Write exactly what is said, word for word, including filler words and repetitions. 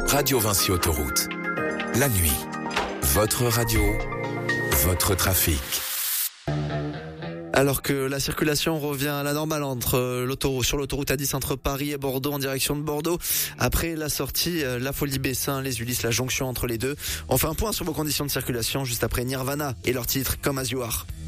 Radio Vinci Autoroute. La nuit, votre radio, votre trafic. Alors que la circulation revient à la normale entre l'autoroute, sur l'autoroute A dix entre Paris et Bordeaux en direction de Bordeaux. Après la sortie, la Folie-Bessin, les Ulysses, la jonction entre les deux. On fait un point sur vos conditions de circulation juste après Nirvana et leur titre Come As You Are.